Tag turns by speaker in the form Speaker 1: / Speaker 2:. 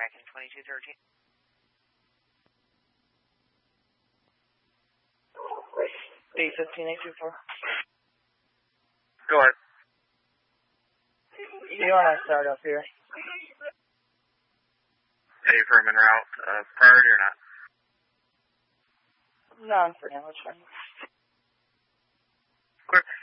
Speaker 1: American 2213.
Speaker 2: B15824.
Speaker 1: Go ahead.
Speaker 2: You want to start up here?
Speaker 1: Are you firm en route? Priority or not?
Speaker 2: No, for now, it's fine.
Speaker 1: Clear.